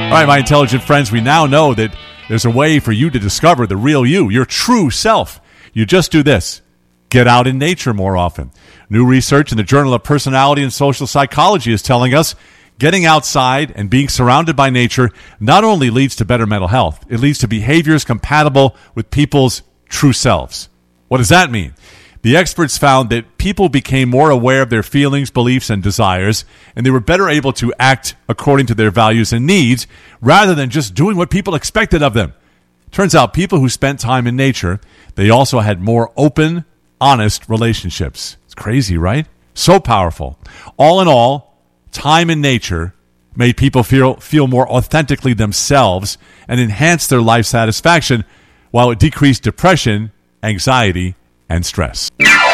All right, my intelligent friends, we now know that there's a way for you to discover the real you, your true self. You just do this. Get out in nature more often. New research in the Journal of Personality and Social Psychology is telling us getting outside and being surrounded by nature not only leads to better mental health, it leads to behaviors compatible with people's true selves. What does that mean? The experts found that people became more aware of their feelings, beliefs, and desires, and they were better able to act according to their values and needs rather than just doing what people expected of them. Turns out people who spent time in nature, they also had more open, honest relationships. It's crazy, right? So powerful. All in all, time in nature made people feel more authentically themselves and enhanced their life satisfaction, while it decreased depression, anxiety, and stress.